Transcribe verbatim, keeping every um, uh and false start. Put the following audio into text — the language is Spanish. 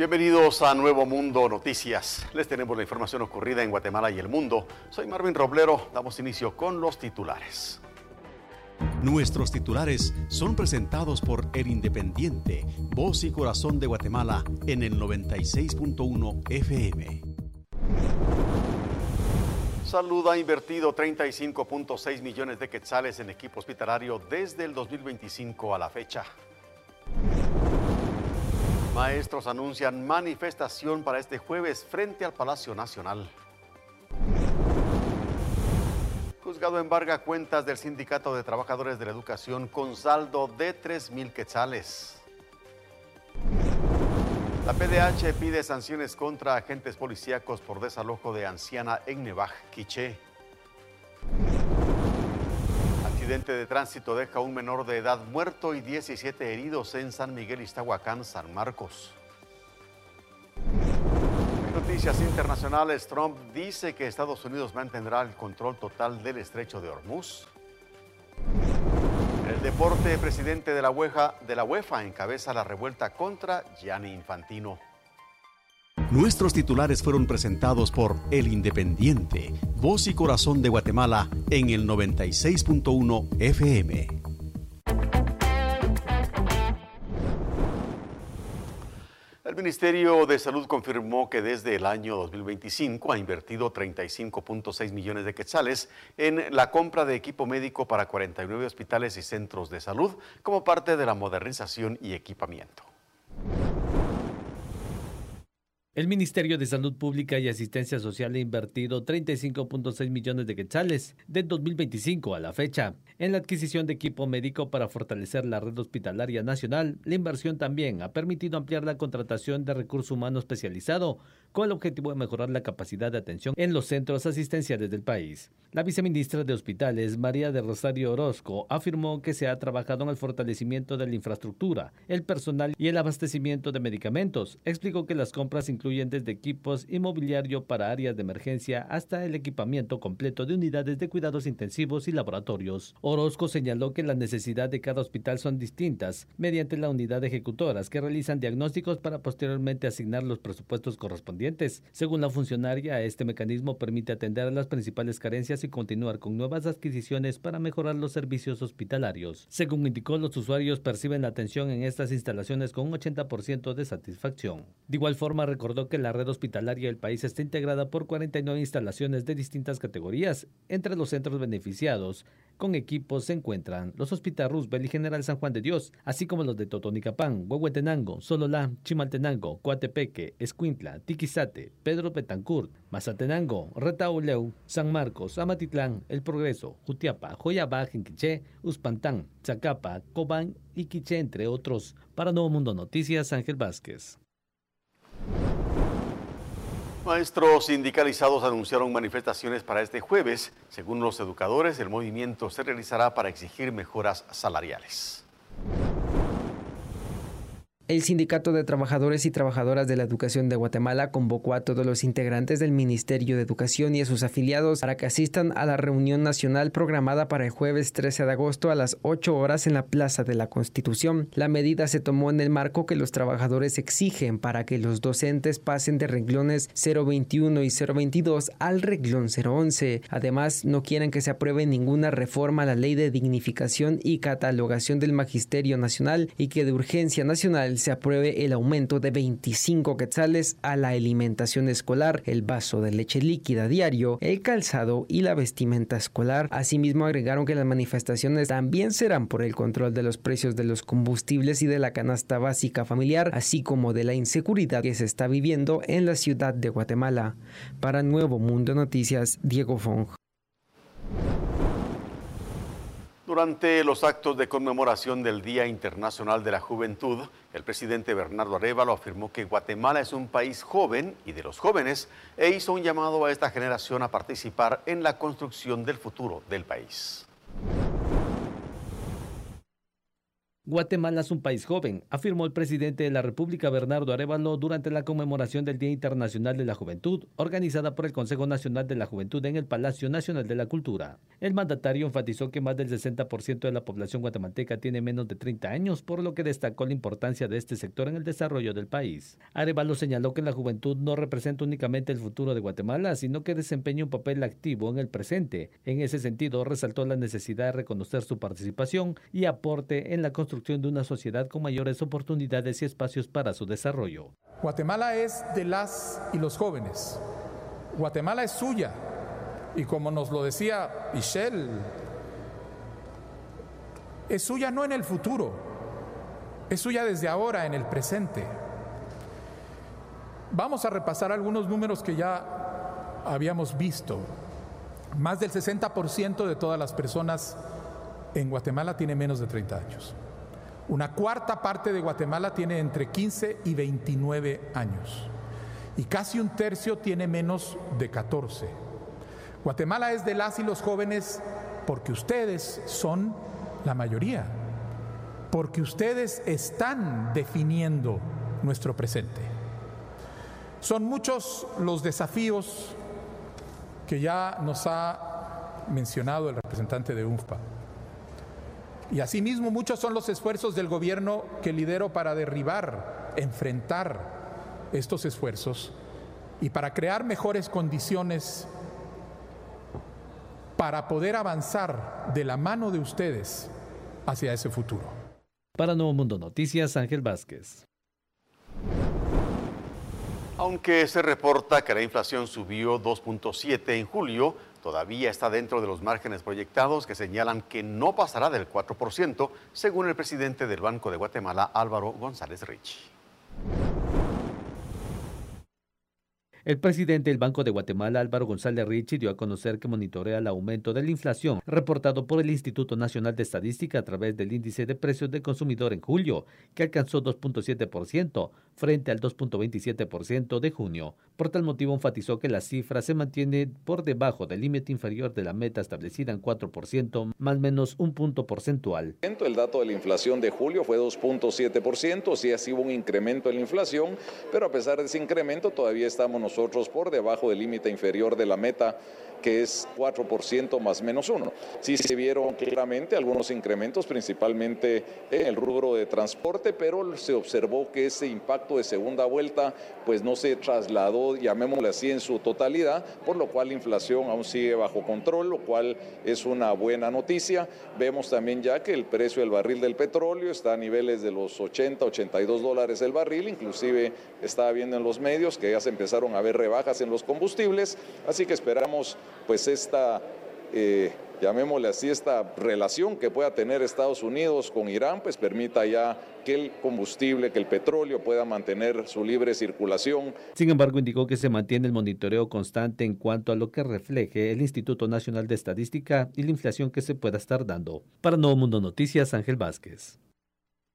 Bienvenidos a Nuevo Mundo Noticias. Les tenemos la información ocurrida en Guatemala y el mundo. Soy Marvin Roblero. Damos inicio con los titulares. Nuestros titulares son presentados por El Independiente, voz y corazón de Guatemala en el noventa y seis punto uno F M. Salud ha invertido treinta y cinco punto seis millones de quetzales en equipo hospitalario desde el dos mil veinticinco a la fecha. Maestros anuncian manifestación para este jueves frente al Palacio Nacional. Juzgado embarga cuentas del Sindicato de Trabajadores de la Educación con saldo de tres mil quetzales. La P D H pide sanciones contra agentes policíacos por desalojo de anciana en Nevaj, Quiché. Accidente de tránsito deja un menor de edad muerto y diecisiete heridos en San Miguel Iztahuacán, San Marcos. En noticias internacionales, Trump dice que Estados Unidos mantendrá el control total del estrecho de Hormuz. En el deporte, presidente de la UEFA, de la UEFA encabeza la revuelta contra Gianni Infantino. Nuestros titulares fueron presentados por El Independiente, voz y corazón de Guatemala en el noventa y seis punto uno F M. El Ministerio de Salud confirmó que desde el año dos mil veinticinco ha invertido treinta y cinco punto seis millones de quetzales en la compra de equipo médico para cuarenta y nueve hospitales y centros de salud como parte de la modernización y equipamiento. El Ministerio de Salud Pública y Asistencia Social ha invertido treinta y cinco punto seis millones de quetzales de dos mil veinticinco a la fecha en la adquisición de equipo médico para fortalecer la red hospitalaria nacional. La inversión también ha permitido ampliar la contratación de recurso humano especializado con el objetivo de mejorar la capacidad de atención en los centros asistenciales del país. La viceministra de Hospitales, María de Rosario Orozco, afirmó que se ha trabajado en el fortalecimiento de la infraestructura, el personal y el abastecimiento de medicamentos. Explicó que las compras incluyen desde equipos y mobiliario para áreas de emergencia hasta el equipamiento completo de unidades de cuidados intensivos y laboratorios. Orozco señaló que las necesidades de cada hospital son distintas mediante la unidad de ejecutoras que realizan diagnósticos para posteriormente asignar los presupuestos correspondientes. Según la funcionaria, este mecanismo permite atender a las principales carencias y continuar con nuevas adquisiciones para mejorar los servicios hospitalarios. Según indicó, los usuarios perciben la atención en estas instalaciones con un ochenta por ciento de satisfacción. De igual forma, recordó que la red hospitalaria del país está integrada por cuarenta y nueve instalaciones de distintas categorías. Entre los centros beneficiados con equipos se encuentran los Hospital Roosevelt y General San Juan de Dios, así como los de Totonicapán, Huehuetenango, Sololá, Chimaltenango, Coatepeque, Escuintla, Tiquizate, Pedro Betancourt, Mazatenango, Retauleu, San Marcos, Amatitlán, El Progreso, Jutiapa, Joyabá, Jinquiché, Uspantán, Zacapa, Cobán y Quiché, entre otros. Para Nuevo Mundo Noticias, Ángel Vázquez. Maestros sindicalizados anunciaron manifestaciones para este jueves. Según los educadores, el movimiento se realizará para exigir mejoras salariales. El Sindicato de Trabajadores y Trabajadoras de la Educación de Guatemala convocó a todos los integrantes del Ministerio de Educación y a sus afiliados para que asistan a la reunión nacional programada para el jueves trece de agosto a las ocho horas en la Plaza de la Constitución. La medida se tomó en el marco que los trabajadores exigen para que los docentes pasen de renglones cero veintiuno y cero veintidós al renglón cero once. Además, no quieren que se apruebe ninguna reforma a la Ley de Dignificación y Catalogación del Magisterio Nacional y que de urgencia nacional se apruebe el aumento de veinticinco quetzales a la alimentación escolar, el vaso de leche líquida diario, el calzado y la vestimenta escolar. Asimismo, agregaron que las manifestaciones también serán por el control de los precios de los combustibles y de la canasta básica familiar, así como de la inseguridad que se está viviendo en la ciudad de Guatemala. Para Nuevo Mundo Noticias, Diego Fong. Durante los actos de conmemoración del Día Internacional de la Juventud, el presidente Bernardo Arévalo afirmó que Guatemala es un país joven y de los jóvenes e hizo un llamado a esta generación a participar en la construcción del futuro del país. Guatemala es un país joven, afirmó el presidente de la República, Bernardo Arévalo, durante la conmemoración del Día Internacional de la Juventud, organizada por el Consejo Nacional de la Juventud en el Palacio Nacional de la Cultura. El mandatario enfatizó que más del sesenta por ciento de la población guatemalteca tiene menos de treinta años, por lo que destacó la importancia de este sector en el desarrollo del país. Arévalo señaló que la juventud no representa únicamente el futuro de Guatemala, sino que desempeña un papel activo en el presente. En ese sentido, resaltó la necesidad de reconocer su participación y aporte en la construcción de una sociedad con mayores oportunidades y espacios para su desarrollo. Guatemala es de las y los jóvenes. Guatemala es suya. Y como nos lo decía Michelle, es suya no en el futuro, es suya desde ahora, en el presente. Vamos a repasar algunos números que ya habíamos visto. Más del sesenta por ciento de todas las personas en Guatemala tiene menos de treinta años. Una cuarta parte de Guatemala tiene entre quince y veintinueve años. Y casi un tercio tiene menos de catorce. Guatemala es de las y los jóvenes porque ustedes son la mayoría. Porque ustedes están definiendo nuestro presente. Son muchos los desafíos que ya nos ha mencionado el representante de U N F P A. Y asimismo muchos son los esfuerzos del gobierno que lidero para derribar, enfrentar estos esfuerzos y para crear mejores condiciones para poder avanzar de la mano de ustedes hacia ese futuro. Para Nuevo Mundo Noticias, Ángel Vázquez. Aunque se reporta que la inflación subió dos punto siete en julio, todavía está dentro de los márgenes proyectados que señalan que no pasará del cuatro por ciento, según el presidente del Banco de Guatemala, Álvaro González Rich. El presidente del Banco de Guatemala, Álvaro González Rich, dio a conocer que monitorea el aumento de la inflación reportado por el Instituto Nacional de Estadística a través del índice de precios del consumidor en julio, que alcanzó dos punto siete por ciento frente al dos punto veintisiete por ciento de junio. Por tal motivo, enfatizó que la cifra se mantiene por debajo del límite inferior de la meta establecida en cuatro por ciento, más o menos un punto porcentual. El dato de la inflación de julio fue dos punto siete por ciento, sí así hubo un incremento en la inflación, pero a pesar de ese incremento todavía estamos nosotros por debajo del límite inferior de la meta, que es cuatro por ciento más menos uno. Sí se vieron claramente algunos incrementos, principalmente en el rubro de transporte, pero se observó que ese impacto de segunda vuelta pues no se trasladó, llamémosle así, en su totalidad, por lo cual la inflación aún sigue bajo control, lo cual es una buena noticia. Vemos también ya que el precio del barril del petróleo está a niveles de los ochenta, ochenta y dos dólares el barril, inclusive estaba viendo en los medios que ya se empezaron a ver rebajas en los combustibles, así que esperamos pues esta, eh, llamémosle así, esta relación que pueda tener Estados Unidos con Irán, pues permita ya que el combustible, que el petróleo pueda mantener su libre circulación. Sin embargo, indicó que se mantiene el monitoreo constante en cuanto a lo que refleje el Instituto Nacional de Estadística y la inflación que se pueda estar dando. Para Nuevo Mundo Noticias, Ángel Vázquez.